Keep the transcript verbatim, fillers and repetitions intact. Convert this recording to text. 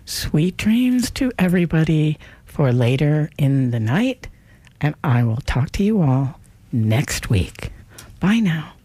Sweet dreams to everybody for later in the night, and I will talk to you all next week. Bye now.